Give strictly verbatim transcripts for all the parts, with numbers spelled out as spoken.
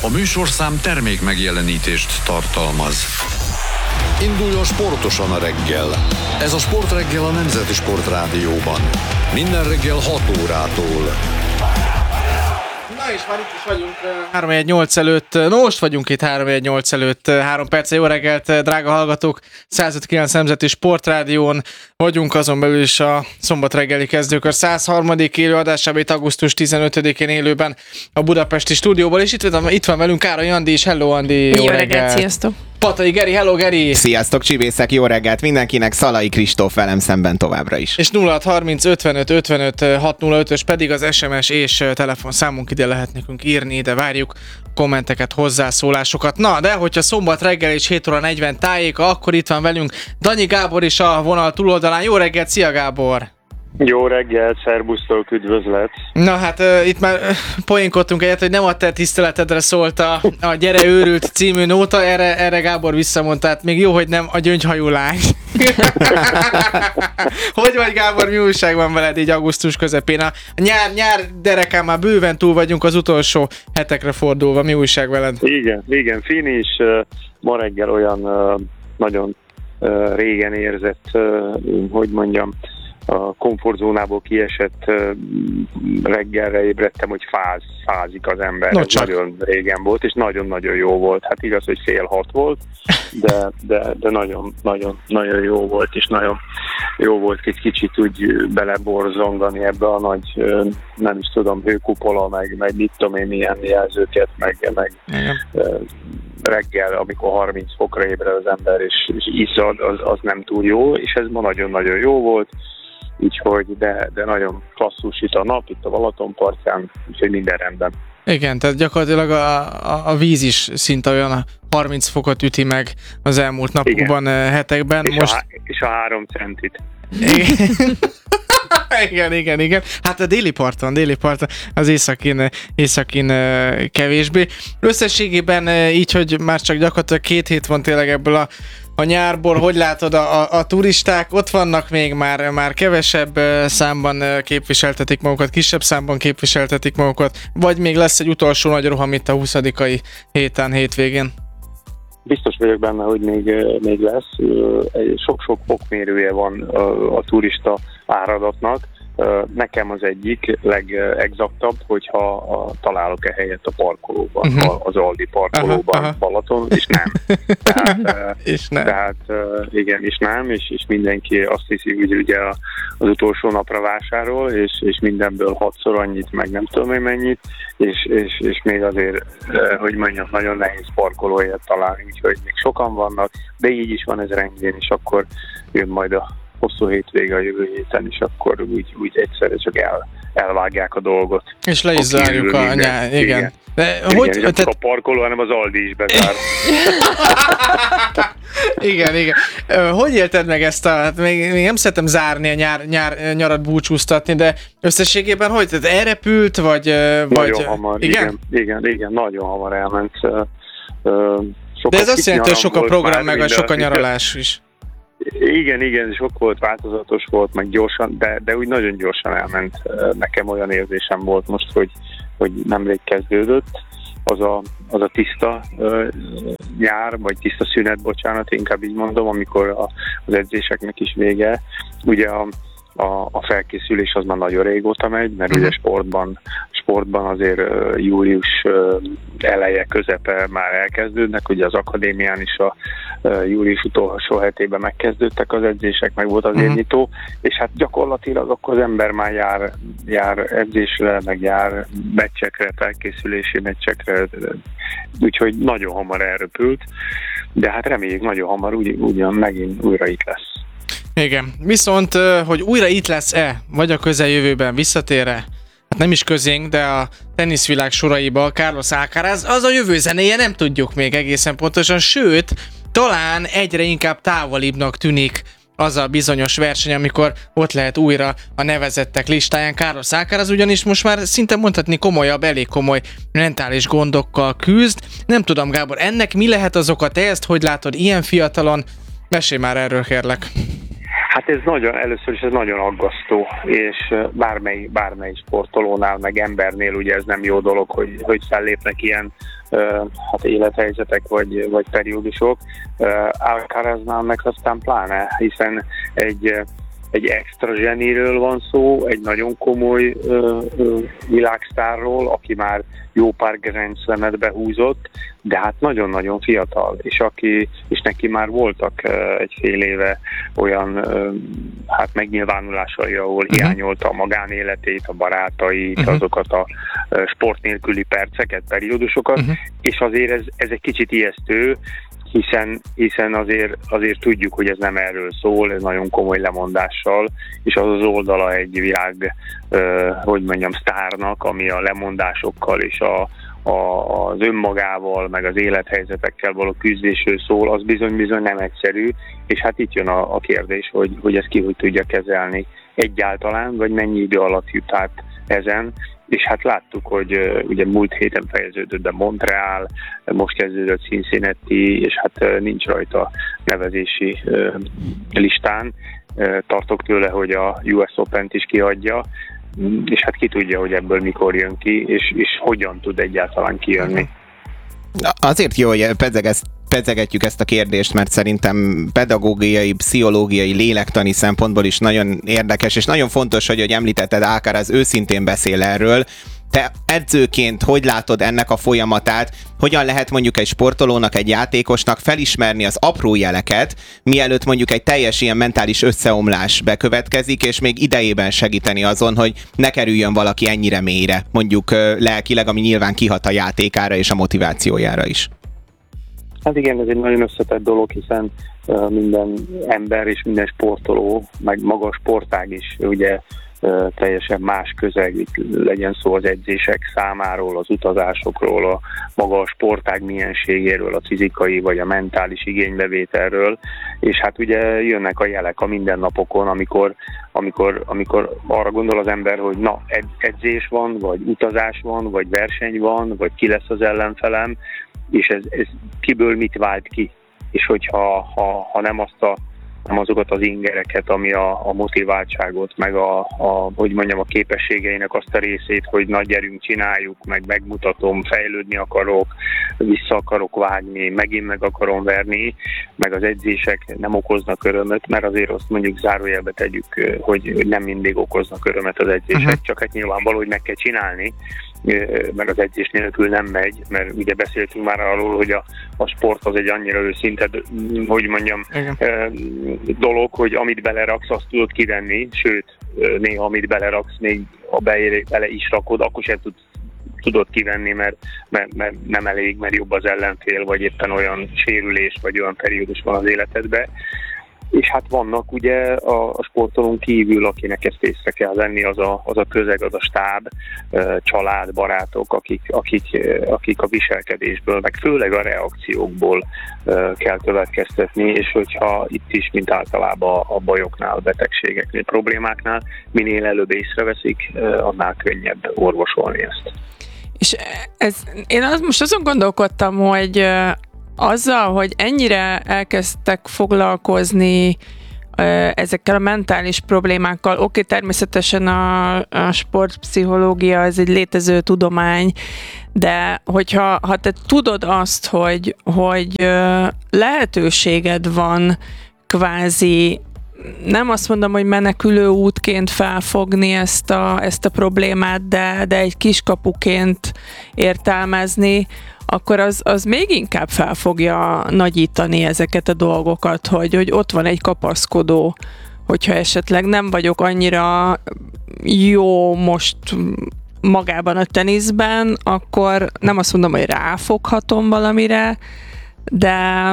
A műsorszám termék megjelenítést tartalmaz. Induljon sportosan a reggel. Ez a Sportreggel a Nemzeti Sportrádióban. Minden reggel hat órától. Na és már itt is vagyunk három egy nyolc előtt, no most vagyunk itt három egy nyolc előtt, három perce. Jó reggelt, drága hallgatók, száz ötvenkilenc Nemzeti Sportrádión vagyunk, azon belül is a szombat reggeli kezdőkör száz harmadik élőadásában itt augusztus tizenötödikén élőben a budapesti stúdióból, és itt van, itt van velünk Károly Andi is. Hello Andi, jó, jó reggelt. reggelt, sziasztok! Patai Geri, hello Geri! Sziasztok csibészek, jó reggelt mindenkinek, Szalai Kristóf velem szemben továbbra is. És nulla hat harminc ötvenöt ötvenöt hatszázötös pedig az es em es és telefonszámunk, ide lehet nekünk írni, ide várjuk kommenteket, hozzászólásokat. Na, de hogyha szombat reggel és hét óra negyven tájéka, akkor itt van velünk Danyi Gábor is a vonal túloldalán. Jó reggelt, szia Gábor! Jó reggelt, szerbusztok, üdvözlet! Na hát uh, itt már uh, poénkodtunk egyet, hogy nem a te tiszteletedre szólt a, a Gyere őrült című nóta, erre, erre Gábor visszamondta, hát még jó, hogy nem a gyöngyhajú lány. Hogy vagy Gábor, mi újság van veled így augusztus közepén? A nyár, nyár derekán már bőven túl vagyunk, az utolsó hetekre fordulva, mi újság veled? Igen, igen, finish, ma reggel olyan uh, nagyon uh, régen érzett, uh, hogy mondjam, a komfortzónából kiesett uh, reggelre ébredtem, hogy fáz, fázik az ember. No, Ez nagyon régen volt, és nagyon-nagyon jó volt. Hát igaz, hogy fél hat volt, de, de, de nagyon, nagyon, nagyon jó volt, és nagyon jó volt egy kicsit úgy beleborzongani ebbe a nagy, uh, nem is tudom, hőkupola, meg, meg mit tudom én, milyen jelzőket, meg, meg uh, reggel, amikor harminc fokra ébred az ember, és, és izzad, az, az nem túl jó, és ez ma nagyon-nagyon jó volt. Úgyhogy, de, de nagyon klasszus itt a nap, itt a Balatonpartján, úgyhogy minden rendben. Igen, tehát gyakorlatilag a, a, a víz is szinte olyan harminc fokot üti meg az elmúlt napokban, igen. Hetekben. És, Most... a, és a három centit. Igen. igen, igen, igen. Hát a déli parton, déli parton, az északin, északin kevésbé. Összességében így, hogy már csak gyakorlatilag két hét van tényleg ebből a a nyárból, hogy látod, a, a, a turisták ott vannak még, már, már kevesebb számban képviseltetik magukat, kisebb számban képviseltetik magukat, vagy még lesz egy utolsó nagy roham itt a huszadikai héten, hétvégén? Biztos vagyok benne, hogy még, még lesz. Sok-sok fokmérője van a, a turista áradatnak. Nekem az egyik legexaktabb, hogyha a, találok-e helyet a parkolóban, uh-huh. az Aldi parkolóban, aha, aha. Balaton, és nem. Tehát, és nem. tehát igen, és nem, és, és mindenki azt hiszi, hogy ugye az utolsó napra vásárol, és, és mindenből hatszor annyit, meg nem tudom én mennyit, és, és, és még azért, hogy mondjam, nagyon nehéz parkolóhelyet találni, úgyhogy még sokan vannak, de így is van ez rendjén, és akkor jön majd a hosszú hétvége a jövő héten, és akkor úgy, úgy egyszerre csak el, elvágják a dolgot. És le is zárjuk a nyár, igen. igen. De, igen, hogy, nem te... a parkoló, hanem az Aldi is bezár. igen, igen. Hogy élted meg ezt a, hát még, még nem szeretem zárni a nyár, nyár, nyarat búcsúztatni, de összességében hogy? Tehát elrepült, vagy... Nagyon vagy, hamar, igen? igen, igen, igen, nagyon hamar elment. De ez azt jelenti, hogy sok a program, meg a sok a nyaralás is. Igen, igen, sok volt, változatos volt, meg gyorsan, de, de úgy nagyon gyorsan elment. Nekem olyan érzésem volt most, hogy, hogy nemrég kezdődött az a, az a tiszta uh, nyár, vagy tiszta szünet, bocsánat, inkább így mondom, amikor a, az edzéseknek is vége. Ugye a, a, a felkészülés az már nagyon régóta megy, mert ugye sportban, sportban azért uh, július uh, eleje, közepe már elkezdődnek, ugye az akadémián is a uh, július utolsó hetében megkezdődtek az edzések, meg volt az uh-huh. érnyitó, és hát gyakorlatilag akkor az ember már jár, jár edzésre, meg jár meccsekre, felkészülési meccsekre, úgyhogy nagyon hamar elröpült, de hát reméljük nagyon hamar ugy, ugyan megint újra itt lesz. Igen, viszont, hogy újra itt lesz-e, vagy a közeljövőben visszatér-e, hát nem is közénk, de a teniszvilág soraiba Carlos Alcaraz, az a jövő zenéje, nem tudjuk még egészen pontosan, sőt, talán egyre inkább távolibbnak tűnik az a bizonyos verseny, amikor ott lehet újra a nevezettek listáján. Carlos Alcaraz ugyanis most már szinte mondhatni komolyabb, elég komoly mentális gondokkal küzd. Nem tudom, Gábor, ennek mi lehet az oka? Te ezt hogy látod ilyen fiatalon? Mesélj már erről, kérlek. Hát ez nagyon, először is ez nagyon aggasztó, és bármely, bármely sportolónál, meg embernél ugye ez nem jó dolog, hogy, hogy fellépnek ilyen uh, hát élethelyzetek vagy, vagy periódusok. Uh, Alcaraznál meg aztán pláne, hiszen egy egy extra zseniről van szó, egy nagyon komoly ö, ö, világsztárról, aki már jó pár Grand Slamet behúzott, de hát nagyon-nagyon fiatal, és aki, és neki már voltak ö, egy fél éve olyan ö, hát megnyilvánulásai, ahol uh-huh. hiányolta a magánéletét, a barátait, uh-huh. azokat a ö, sport nélküli perceket, periódusokat, uh-huh. és azért ez, ez egy kicsit ijesztő, hiszen, hiszen azért, azért tudjuk, hogy ez nem erről szól, ez nagyon komoly lemondással, és az az oldala egy világ, uh, hogy mondjam, sztárnak, ami a lemondásokkal és a, a, az önmagával, meg az élethelyzetekkel való küzdésről szól, az bizony-bizony nem egyszerű, és hát itt jön a, a kérdés, hogy, hogy ezt ki hogy tudja kezelni egyáltalán, vagy mennyi idő alatt jut át ezen, és hát láttuk, hogy uh, ugye múlt héten fejeződött be Montreal, most kezdődött Cincinnati, és hát uh, nincs rajta nevezési uh, listán. Uh, tartok tőle, hogy a U S Opent is kiadja, és hát ki tudja, hogy ebből mikor jön ki, és, és hogyan tud egyáltalán kijönni. Azért jó, hogy pedzegetjük ezt a kérdést, mert szerintem pedagógiai, pszichológiai, lélektani szempontból is nagyon érdekes, és nagyon fontos, hogy, hogy említetted, Alcaraz őszintén beszél erről. Te edzőként hogy látod ennek a folyamatát? Hogyan lehet mondjuk egy sportolónak, egy játékosnak felismerni az apró jeleket, mielőtt mondjuk egy teljes ilyen mentális összeomlás bekövetkezik, és még idejében segíteni azon, hogy ne kerüljön valaki ennyire mélyre, mondjuk lelkileg, ami nyilván kihat a játékára és a motivációjára is? Hát igen, ez egy nagyon összetett dolog, hiszen uh, minden ember és minden sportoló, meg maga a sportág is ugye uh, teljesen más közeg, legyen szó az edzések számáról, az utazásokról, a maga a sportág mienségéről, a fizikai vagy a mentális igénybevételről, és hát ugye jönnek a jelek a mindennapokon, amikor, amikor, amikor arra gondol az ember, hogy na, edzés van, vagy utazás van, vagy verseny van, vagy ki lesz az ellenfelem, és ez, ez kiből mit vált ki, és hogyha ha, ha nem, azt a, nem azokat az ingereket, ami a, a motiváltságot, meg a, a, hogy mondjam, a képességeinek azt a részét, hogy na gyerünk, csináljuk, meg megmutatom, fejlődni akarok, vissza akarok vágni, megint meg akarom verni, meg az edzések nem okoznak örömöt, mert azért azt mondjuk zárójelbe tegyük, hogy nem mindig okoznak örömet az edzések, uh-huh. csak hát nyilvánvaló, hogy meg kell csinálni, mert az edzés nélkül nem megy, mert ugye beszéltünk már arról, hogy a, a sport az egy annyira őszinte, hogy mondjam, Igen. dolog, hogy amit beleraksz, azt tudod kivenni, sőt, néha amit beleraksz, még ha bele is rakod, akkor sem tud, tudod kivenni, mert, mert, mert nem elég, mert jobb az ellenfél, vagy éppen olyan sérülés, vagy olyan periódus van az életedben. És hát vannak ugye a, a sportolón kívül, akinek ezt észre kell venni, az a, az a közeg, az a stáb, család, barátok, akik, akik, akik a viselkedésből, meg főleg a reakciókból kell következtetni, és hogyha itt is, mint általában a bajoknál, betegségeknél, problémáknál, minél előbb észreveszik, annál könnyebb orvosolni ezt. És ez, én az, most azon gondolkodtam, hogy azzal, hogy ennyire elkezdtek foglalkozni ezekkel a mentális problémákkal, oké, okay, természetesen a, a sportpszichológia ez egy létező tudomány, de hogyha ha te tudod azt, hogy, hogy lehetőséged van kvázi, nem azt mondom, hogy menekülő útként felfogni ezt a, ezt a problémát, de, de egy kiskapuként értelmezni, akkor az, az még inkább fel fogja nagyítani ezeket a dolgokat, hogy, hogy ott van egy kapaszkodó, hogyha esetleg nem vagyok annyira jó most magában a teniszben, akkor nem azt mondom, hogy ráfoghatom valamire, de,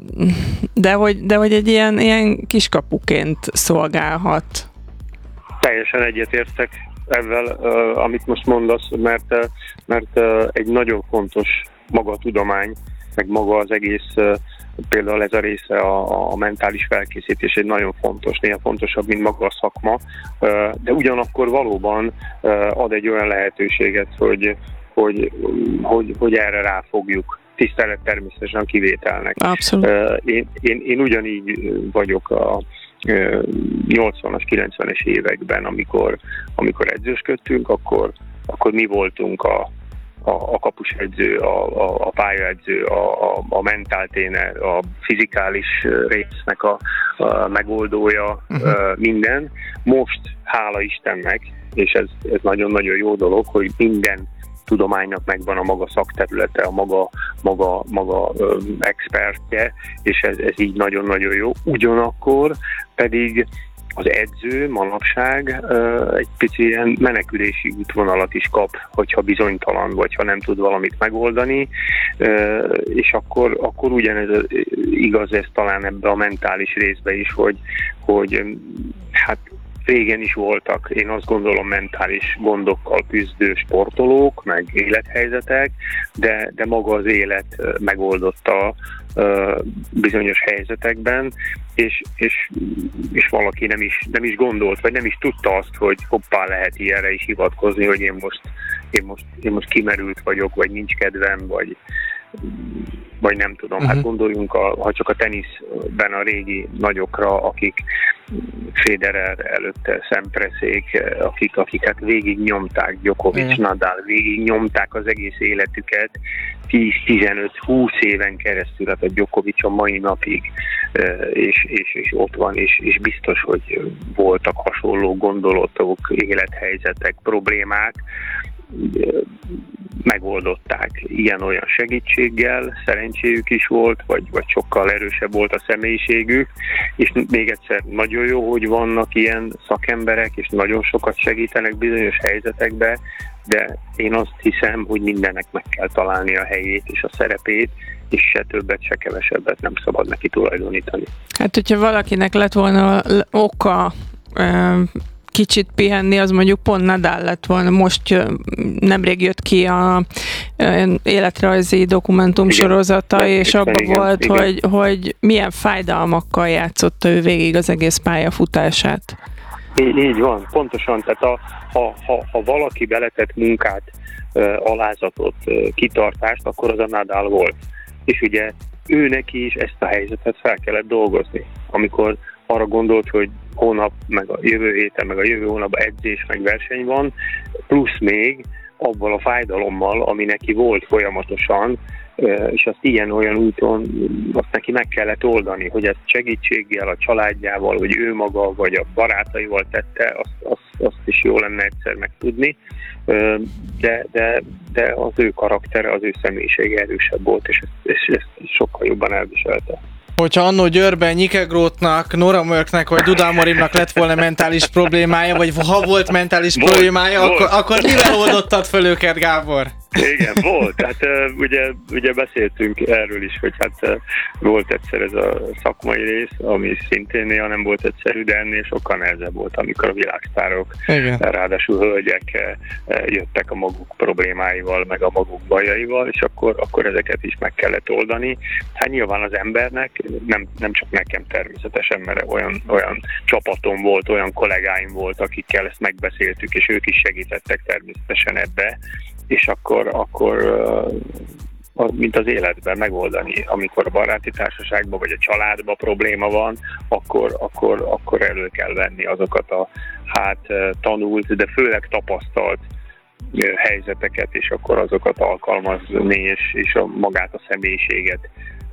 de, hogy, de hogy egy ilyen, ilyen kiskapuként szolgálhat. Teljesen egyetértek ezzel, uh, amit most mondasz, mert, uh, mert uh, egy nagyon fontos maga a tudomány, meg maga az egész, uh, például ez a része a, a mentális felkészítés egy nagyon fontos, néha fontosabb, mint maga a szakma, uh, de ugyanakkor valóban uh, ad egy olyan lehetőséget, hogy, hogy, hogy, hogy erre ráfogjuk. Tisztelet természetesen a kivételnek. Abszolút. Uh, én, én, én ugyanígy vagyok a nyolcvanas, kilencvenes években, amikor, amikor edzősködtünk, akkor, akkor mi voltunk a, a, a kapusedző, a, a, a pályaedző, a, a, a mentálténer, a fizikális résznek a, a megoldója, uh-huh. minden. Most, hála Istennek, és ez, ez nagyon-nagyon jó dolog, hogy minden tudománynak megvan a maga szakterülete, a maga, maga, maga ö, expertje, és ez, ez így nagyon-nagyon jó. Ugyanakkor pedig az edző manapság ö, egy pici ilyen menekülési útvonalat is kap, hogyha bizonytalan, vagy ha nem tud valamit megoldani, ö, és akkor, akkor ugyanez igaz ez talán ebbe a mentális részbe is, hogy, hogy hát régen is voltak, én azt gondolom, mentális gondokkal küzdő sportolók, meg élethelyzetek, de, de maga az élet megoldotta uh, bizonyos helyzetekben, és, és, és valaki nem is, nem is gondolt, vagy nem is tudta azt, hogy hoppá, lehet ilyenre is hivatkozni, hogy én most, én most, én most kimerült vagyok, vagy nincs kedvem, vagy vagy nem tudom, uh-huh. hát gondoljunk, a, ha csak a teniszben a régi nagyokra, akik Federer előtte Szempreszék, akik, akiket végig nyomták, Djokovic, uh-huh. Nadal, végig nyomták az egész életüket, tíz-tizenöt-húsz éven keresztül, hát a Djokovic a mai napig, és, és, és ott van, és, és biztos, hogy voltak hasonló gondolatok, élethelyzetek, problémák, megoldották ilyen-olyan segítséggel, szerencséjük is volt, vagy, vagy sokkal erősebb volt a személyiségük, és még egyszer nagyon jó, hogy vannak ilyen szakemberek, és nagyon sokat segítenek bizonyos helyzetekbe, de én azt hiszem, hogy mindennek meg kell találni a helyét és a szerepét, és se többet, se kevesebbet nem szabad neki tulajdonítani. Hát, hogyha valakinek lett volna oka kicsit pihenni, az mondjuk pont Nadal lett volna. Most nemrég jött ki a életrajzi dokumentum igen, sorozata, és abban volt, igen. Hogy, hogy milyen fájdalmakkal játszotta ő végig az egész pályafutását. Így, így van, pontosan. Tehát a, ha, ha, ha valaki beletett munkát, alázatot, kitartást, akkor az a Nadal volt. És ugye ő neki is ezt a helyzetet fel kellett dolgozni. Amikor arra gondolt, hogy hónap, meg a jövő héten, meg a jövő hónapban edzés, meg verseny van, plusz még abban a fájdalommal, ami neki volt folyamatosan, és azt ilyen-olyan úton azt neki meg kellett oldani, hogy ezt segítséggel, a családjával, vagy ő maga, vagy a barátaival tette, azt, azt, azt is jó lenne egyszer megtudni, de, de, de az ő karaktere, az ő személyisége erősebb volt, és ezt, és ezt sokkal jobban elviselte. Hogyha annó Győrben Nyikegrótnak, Nora Mörknek vagy Dudál Morimnak lett volna mentális problémája, vagy ha volt mentális volt, problémája, volt. Akkor, akkor mivel oldottad föl őket, Gábor? Igen, volt. Hát uh, ugye, ugye beszéltünk erről is, hogy hát uh, volt egyszer ez a szakmai rész, ami szintén néha nem volt egyszerű, de ennél sokkal nehezebb volt, amikor a világsztárok, igen. ráadásul hölgyek uh, jöttek a maguk problémáival, meg a maguk bajaival, és akkor, akkor ezeket is meg kellett oldani. Hát nyilván az embernek, nem, nem csak nekem természetesen, mert olyan, olyan csapatom volt, olyan kollégáim volt, akikkel ezt megbeszéltük, és ők is segítettek természetesen ebbe, és akkor, akkor mint az életben megoldani, amikor a baráti társaságban vagy a családban probléma van, akkor, akkor, akkor elő kell venni azokat a hát tanult, de főleg tapasztalt helyzeteket, és akkor azokat alkalmazni, és, és a, magát a személyiséget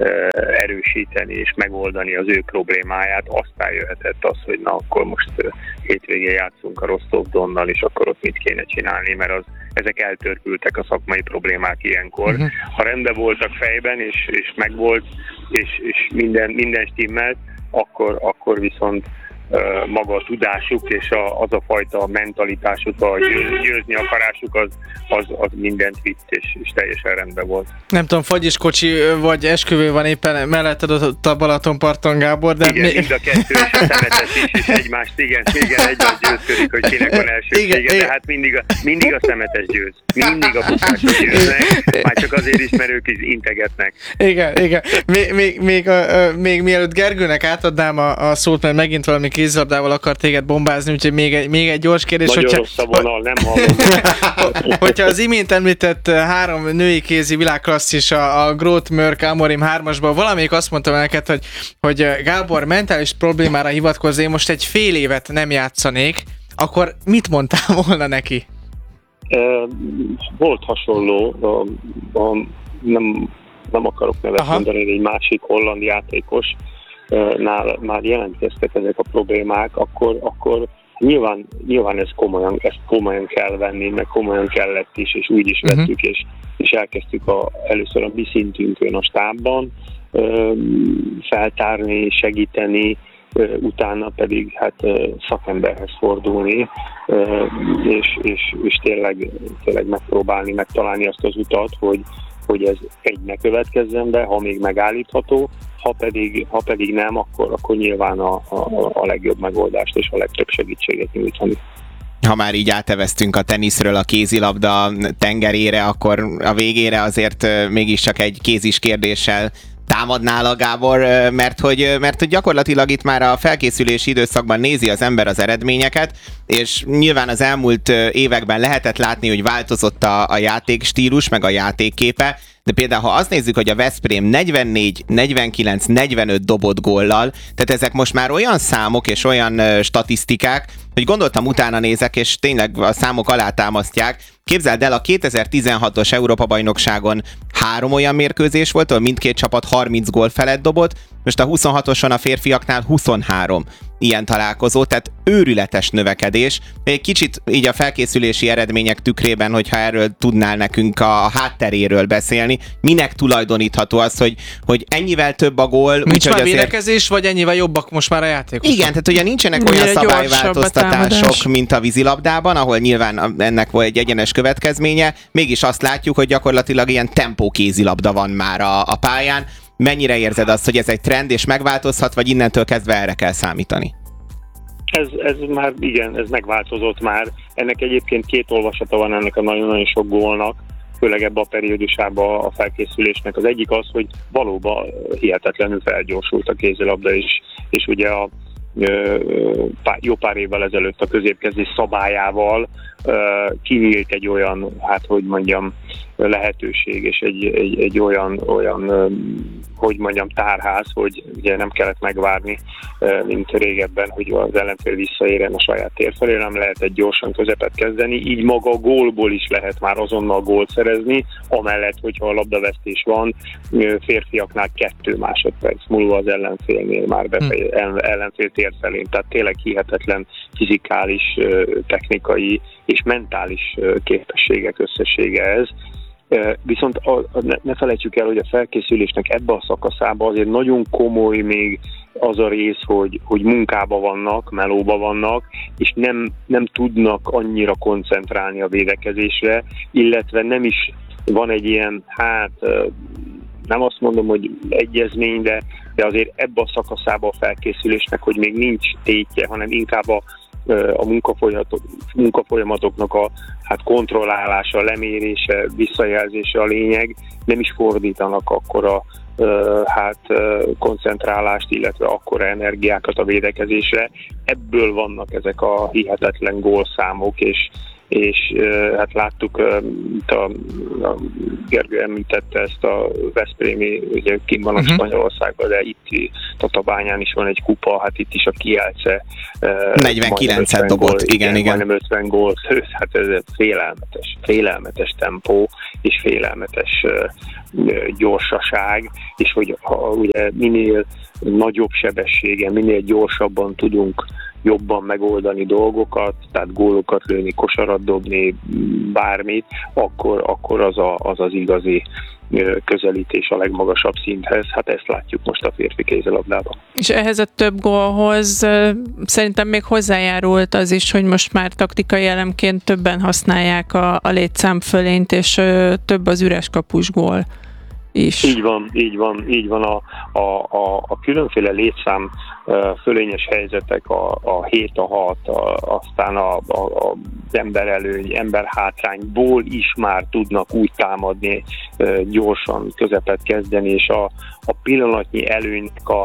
erősíteni és megoldani az ő problémáját. Aztán jöhetett az, hogy na akkor most hétvégén játszunk a Rostov Donnal, és akkor ott mit kéne csinálni, mert az, ezek eltörpültek a szakmai problémák ilyenkor. Uh-huh. Ha rendben voltak fejben, és, és megvolt, és, és minden, minden stimmelt, akkor, akkor viszont maga a tudásuk és a, az a fajta mentalitásuk, a győzni akarásuk, az, az, az mindent vitt, és, és teljesen rendben volt. Nem tudom, fagyiskocsi vagy esküvő van éppen melletted ott a Balatonparton, Gábor, de... Igen, mi... mind a kettő, és a szemetes is, és egymást, igen, igen, egymást győzködik, hogy kinek van elsősége, de hát mindig a, mindig a szemetes győz. Mindig a futások győznek, már csak azért is, mert ők is integetnek. Igen, igen. Még, még, még, a, még mielőtt Gergőnek átadnám a, a szót, mert megint valami kézilabdával akar téged bombázni, úgyhogy még egy, még egy gyors kérdés. Nagyon hogyha, rossz a vonal, nem hallom. hogyha az imént említett három női kézi világklasszis a, a Grót, Mörk, Amorim hármasban, valamelyik azt mondta neked, hogy, hogy Gábor, mentális problémára hivatkozz, én most egy fél évet nem játszanék, akkor mit mondtál volna neki? Volt hasonló, a, a, nem, nem akarok nevet Aha. mondani, egy másik holland játékos nál már jelentkeztek ezek a problémák, akkor, akkor nyilván, nyilván ez komolyan, ezt komolyan kell venni, meg komolyan kellett is, és úgy is vettük, uh-huh. és, és elkezdtük a, először a mi szintünkön a stábban feltárni, segíteni, utána pedig hát szakemberhez fordulni, és, és, és tényleg, tényleg megpróbálni, megtalálni azt az utat, hogy, hogy ez egy ne következzen be, ha még megállítható, ha pedig, ha pedig nem, akkor, akkor nyilván a, a, a legjobb megoldást és a legtöbb segítséget nyújtani. Ha már így áteveztünk a teniszről a kézilabda tengerére, akkor a végére azért mégiscsak egy kézis kérdéssel támadnál a Gábor, mert hogy, mert hogy gyakorlatilag itt már a felkészülési időszakban nézi az ember az eredményeket, és nyilván az elmúlt években lehetett látni, hogy változott a, a játékstílus, meg a játékképe, de például ha azt nézzük, hogy a Veszprém negyvennégy, negyvenkilenc, negyvenöt dobott góllal, tehát ezek most már olyan számok és olyan uh, statisztikák, hogy gondoltam utána nézek, és tényleg a számok alátámasztják. Képzeld el, a kétezer-tizenhatos Európa-bajnokságon három olyan mérkőzés volt, ahol mindkét csapat harminc gól felett dobott, most a huszonhatoson a férfiaknál huszonhárom ilyen találkozó, tehát őrületes növekedés. Egy kicsit így a felkészülési eredmények tükrében, hogyha erről tudnál nekünk a hátteréről beszélni, minek tulajdonítható az, hogy, hogy ennyivel több a gól. Nincs úgy, már azért... védekezés, vagy ennyivel jobbak most már a játékosok? Igen, tehát ugye nincsenek olyan Mire szabályváltoztatások, mint a vízilabdában, ahol nyilván ennek volt egy egyenes következménye, mégis azt látjuk, hogy gyakorlatilag ilyen tempó kézilabda van már a, a pályán. Mennyire érzed azt, hogy ez egy trend, és megváltozhat, vagy innentől kezdve erre kell számítani? Ez, ez már, igen, ez megváltozott már. Ennek egyébként két olvasata van ennek a nagyon-nagyon sok gólnak, főleg ebben a periódusában a felkészülésnek. Az egyik az, hogy valóban hihetetlenül felgyorsult a kézilabda, és, és ugye a jó pár évvel ezelőtt a középkezés szabályával kinyílt egy olyan, hát hogy mondjam, lehetőség, és egy, egy, egy olyan, olyan, hogy mondjam, tárház, hogy ugye nem kellett megvárni, mint régebben, hogy az ellenfél visszaérjen a saját tér felé, nem lehet egy gyorsan közepet kezdeni, így maga a gólból is lehet már azonnal gólt szerezni, amellett, hogyha a labdavesztés van, férfiaknál kettő másodperc múlva az ellenfélnél már befeje, ellenfél tér felén, tehát tényleg hihetetlen fizikális, technikai és mentális képességek összessége ez. Viszont a, a, ne, ne felejtsük el, hogy a felkészülésnek ebbe a szakaszába azért nagyon komoly még az a rész, hogy, hogy munkába vannak, melóba vannak, és nem, nem tudnak annyira koncentrálni a védekezésre, illetve nem is van egy ilyen, hát nem azt mondom, hogy egyezmény, de, de azért ebbe a szakaszába a felkészülésnek, hogy még nincs tétje, hanem inkább a a munkafolyamatok, munkafolyamatoknak a hát kontrollálása, lemérése, visszajelzése a lényeg, nem is fordítanak akkora hát koncentrálást, illetve akkora energiákat a védekezésre. Ebből vannak ezek a hihetetlen gólszámok, és és hát láttuk, itt a, a Gergő említette ezt a veszprémi, ugye kint van a uh-huh. Spanyolországban, de itt Tatabányán is van egy kupa, hát itt is a Kielce negyvenkilencet dobott, gól, igen, igen. Majdnem ötven gól, hát ez félelmetes, félelmetes tempó, és félelmetes gyorsaság, és hogy ha ugye minél nagyobb sebessége, minél gyorsabban tudunk jobban megoldani dolgokat, tehát gólokat lőni, kosarat dobni, bármit, akkor, akkor az, a, az az igazi közelítés a legmagasabb szinthez. Hát ezt látjuk most a férfi kézilabdában. És ehhez a több gólhoz szerintem még hozzájárult az is, hogy most már taktikai elemként többen használják a, a létszámfölényt, és több az üres kapus gól is. Így van, így van, így van a, a, a, a különféle létszám fölényes helyzetek, a, a hét a hat, a, aztán a, a, az emberelőny, emberhátrányból is már tudnak úgy támadni, gyorsan közepet kezdeni, és a, a pillanatnyi előnynek a,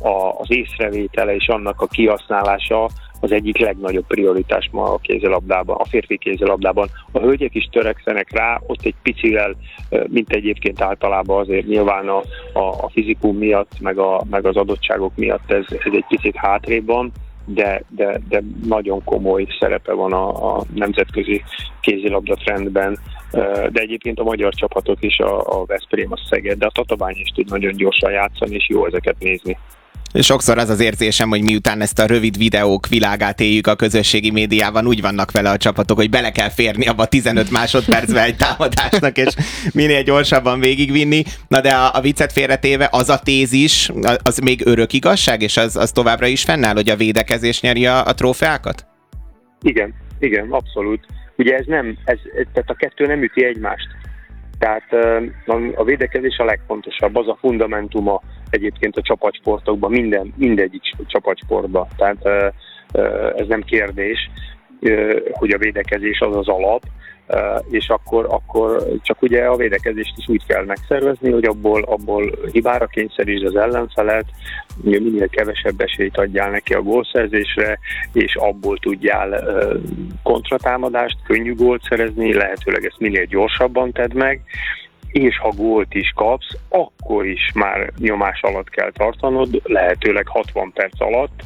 a, az észrevétele és annak a kihasználása az egyik legnagyobb prioritás ma a kézilabdában, a férfi kézilabdában. A hölgyek is törekszenek rá, ott egy picivel, mint egyébként általában azért nyilván a, a, a fizikum miatt, meg, a, meg az adottságok miatt ez, ez egy picit hátrébb van, de, de, de nagyon komoly szerepe van a, a nemzetközi kézilabda trendben, de egyébként a magyar csapatok is, a, a Veszprém, a Szeged, de a Tatabány is tud nagyon gyorsan játszani, és jó ezeket nézni. Sokszor az az érzésem, hogy miután ezt a rövid videók világát éljük a közösségi médiában, úgy vannak vele a csapatok, hogy bele kell férni abba tizenöt másodpercbe egy támadásnak, és minél gyorsabban végigvinni. Na de a, a viccet félretéve, az a tézis, az még örök igazság, és az, az továbbra is fennáll, hogy a védekezés nyeri a, a trófeákat? Igen, igen, abszolút. Ugye ez nem, ez, tehát a kettő nem üti egymást. Tehát a védekezés a legfontosabb, az a fundamentuma egyébként a csapatsportokban, minden, mindegyik csapatsportban. Tehát ez nem kérdés, hogy a védekezés az az alap, és akkor, akkor csak ugye a védekezést is úgy kell megszervezni, hogy abból, abból hibára kényszerítsd az ellenfelet, minél kevesebb esélyt adjál neki a gólszerzésre, és abból tudjál kontratámadást, könnyű gólt szerezni, lehetőleg ezt minél gyorsabban tedd meg, és ha gólt is kapsz, akkor is már nyomás alatt kell tartanod, lehetőleg hatvan perc alatt.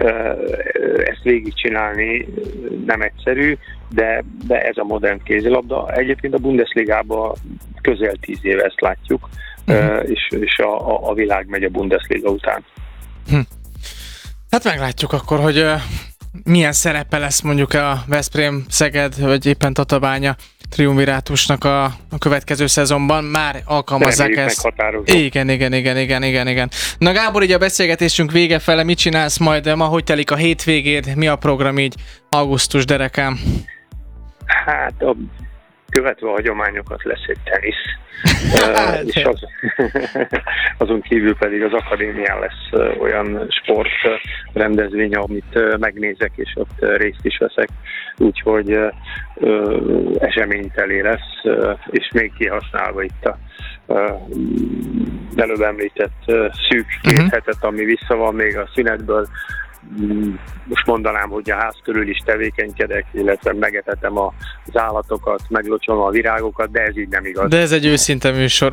Ezt végigcsinálni nem egyszerű, de, de ez a modern kézilabda. Egyébként a Bundesligában közel tíz éve ezt látjuk, uh-huh. és, és a, a világ megy a Bundesliga után. Hm. Hát meglátjuk akkor, hogy uh, milyen szerepe lesz mondjuk a Veszprém, Szeged, vagy éppen Tatabánya triumvirátusnak a, a következő szezonban. Már alkalmazzák Reméljük ezt. Igen, igen, igen, igen, igen, igen. Na Gábor, így a beszélgetésünk vége fele, mit csinálsz majd? Ma hogy telik a hétvégéd? Mi a program így augusztus derekán? Hát a, követve a hagyományokat lesz egy tenisz. uh, és az, azon kívül pedig az akadémián lesz uh, olyan sport uh, rendezvény, amit uh, megnézek, és ott uh, részt is veszek. Úgyhogy uh, uh, eseményteli lesz, uh, és még kihasználva itt a uh, előbb említett uh, szűk két uh-huh. hetet, ami vissza van még a szünetből. Most mondanám, hogy a ház körül is tevékenykedek, illetve megetetem az állatokat, meglocsolom a virágokat, de ez így nem igaz. De ez egy őszinte műsor.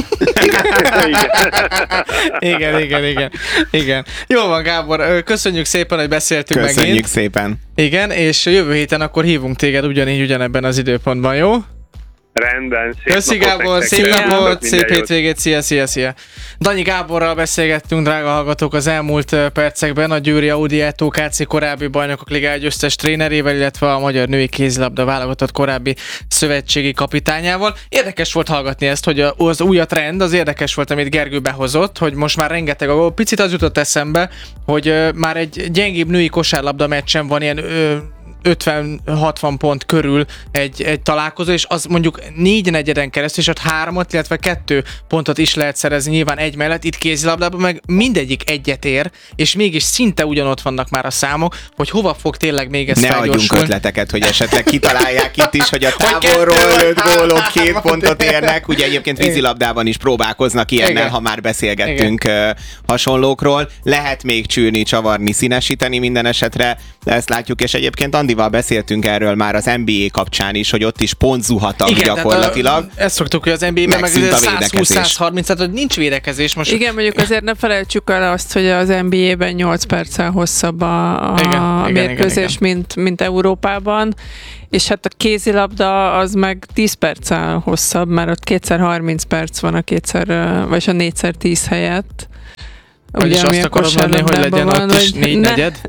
igen, igen, igen, igen. Jó van, Gábor, köszönjük szépen, hogy beszéltünk megint. Köszönjük szépen. Igen, és jövő héten akkor hívunk téged ugyanígy, ugyanebben az időpontban, jó? Rendben, szép Köszi Gábor, szép napot, szép hétvégét, szia, szia, szia. Danyi Gáborral beszélgettünk, drága hallgatók, az elmúlt percekben a Győri Audi Eto ká cé korábbi bajnokok ligája győztes trénerével, illetve a magyar női kézilabda válogatott korábbi szövetségi kapitányával. Érdekes volt hallgatni ezt, hogy az új a trend, az érdekes volt, amit Gergő behozott, hogy most már rengeteg a gól. Picit az jutott eszembe, hogy már egy gyengébb női kosárlabda meccsen van ilyen ö, ötven-hatvan pont körül egy, egy találkozó, és az mondjuk négy negyeden keresztül, és ott háromat, illetve kettő pontot is lehet szerezni nyilván egy mellett, itt kézilabdában meg mindegyik egyet ér, és mégis szinte ugyanott vannak már a számok, hogy hova fog tényleg még ez ne felgyorsulni. Ne adjunk ötleteket, hogy esetleg kitalálják itt is, hogy a távolról öt gólok két pontot érnek, ugye egyébként vízilabdában is próbálkoznak ilyennel, igen. Ha már beszélgettünk igen. hasonlókról. Lehet még csülni, csavarni, színesíteni minden esetre, de ezt látjuk, és egyébként Andival beszéltünk erről már az en bé á kapcsán is, hogy ott is pont zuhatag gyakorlatilag. A, ezt szoktuk, hogy az en bé á-ben meg száz húsz száz harminc, tehát hogy nincs védekezés. Most igen, mondjuk azért ne felejtsük el azt, hogy az en bé á-ben nyolc perccel hosszabb a, a igen, mérkőzés, igen, igen. Mint, mint Európában, és hát a kézilabda az meg tíz perccel hosszabb, mert ott kétszer harminc perc van a kétszer, vagy a négyszer tíz helyett. Vagyis azt akarod mondani, hogy legyen van, ott is négy ne... negyed?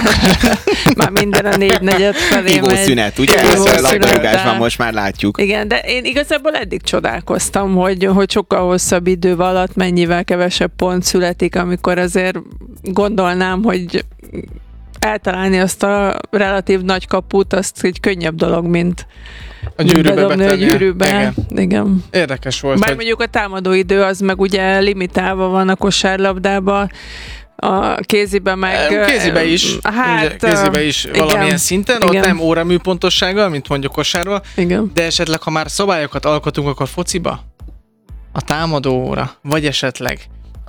Már minden a négy negyed felé Igó megy. szünet, ugye? Ez a labdarúgásban most már látjuk. Igen, de én igazából eddig csodálkoztam, hogy, hogy sokkal hosszabb idő alatt mennyivel kevesebb pont születik, amikor azért gondolnám, hogy eltalálni azt a relatív nagy kaput, azt egy könnyebb dolog, mint a gyűrűbe betenni. A gyűrűbe. Igen. Igen. Érdekes volt. Bár hogy... mondjuk a támadó idő az meg ugye limitálva van a kosárlabdában, a kézibe meg... Kézibe is. Hát, kézibe is igen, valamilyen szinten, igen. Ott nem óramű pontossággal, mint mondjuk kosárban, igen. De esetleg, ha már szabályokat alkotunk, akkor fociba? A támadó óra, vagy esetleg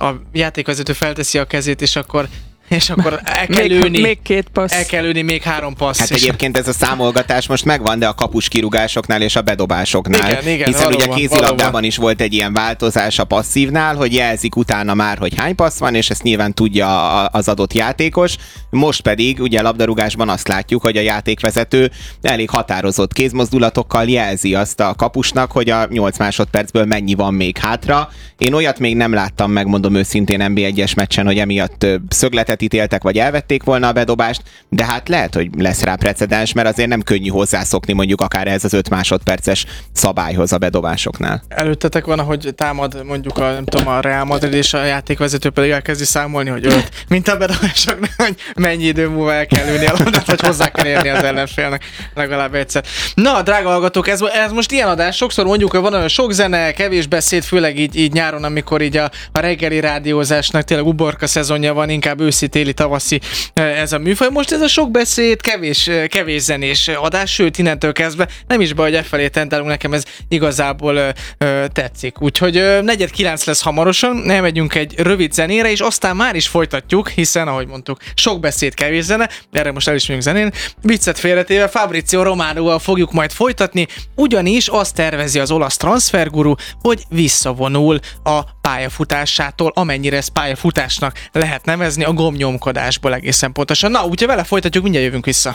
a játékvezető felteszi a kezét, és akkor és akkor el kell még, lőni, még két passz. el kell lőni még három passz. Hát egyébként ez a számolgatás most megvan, de a kapus kirúgásoknál és a bedobásoknál. Igen, igen, Hiszen valóban, ugye kézilabdában valóban. is volt egy ilyen változás a passzívnál, hogy jelzik utána már, hogy hány passz van, és ezt nyilván tudja az adott játékos. Most pedig ugye labdarúgásban azt látjuk, hogy a játékvezető elég határozott kézmozdulatokkal jelzi azt a kapusnak, hogy a nyolc másodpercből mennyi van még hátra. Én olyat még nem láttam, megmondom őszintén en bé egyes meccsen, hogy emiatt szögletet ítéltek, vagy elvették volna a bedobást, de hát lehet, hogy lesz rá precedens, mert azért nem könnyű hozzászokni mondjuk akár ez az öt másodperces szabályhoz a bedobásoknál. Előttetek van, hogy támad mondjuk a, nem tudom, a Real Madrid, és a játékvezető pedig elkezdi számolni, hogy öt, mint a bedobásoknál, hogy mennyi idő múlva el kell ülni a labdát, vagy hozzá kell érni az ellenfélnek legalább egyszer. Na, drága hallgatók, ez, ez most ilyen adás, sokszor mondjuk, hogy van olyan sok zene, kevés beszéd, főleg így, így nyáron, amikor így a, a reggeli rádiózásnak tényleg uborka szezonja van, inkább őszi, téli, tavaszi ez a műfaj. Most ez a sok beszéd, kevés, kevés zenés adás, sőt, innentől kezdve nem is baj, hogy e felé tendálunk, nekem ez igazából ö, ö, tetszik. Úgyhogy ö, negyed kilenc lesz hamarosan, elmegyünk egy rövid zenére, és aztán már is folytatjuk, hiszen, ahogy mondtuk, sok beszéd, kevés zene, erre most el is megyünk zenén. Viccet félretéve, Fabrizio Romanoval fogjuk majd folytatni, ugyanis azt tervezi az olasz transferguru, hogy visszavonul a pályafutásától, amennyire ezt pályafutásnak lehet nevezni, a gombnyomkodásból egészen pontosan. Na, úgyhogy vele folytatjuk, mindjárt jövünk vissza.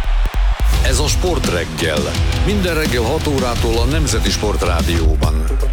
Ez a Sportreggel. Minden reggel hat órától a Nemzeti Sportrádióban.